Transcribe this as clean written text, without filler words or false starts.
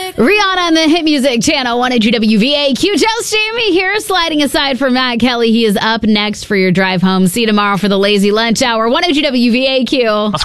Rihanna on the Hit Music Channel, 102 WVAQ. Joe Stamey here, sliding aside for Matt Kelly. He is up next for your drive home. See you tomorrow for the Lazy Lunch Hour, 102 WVAQ.